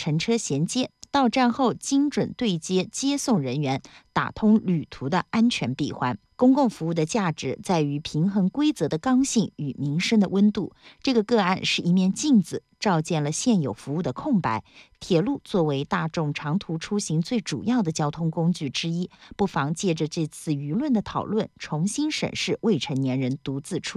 乘车衔接，到站后精准对接接送人员，打通旅途的安全闭环。公共服务的价值在于平衡规则的刚性与民生的温度。这个个案是一面镜子，照见了现有服务的空白。铁路作为大众长途出行最主要的交通工具之一，不妨借着这次舆论的讨论，重新审视未成年人独自出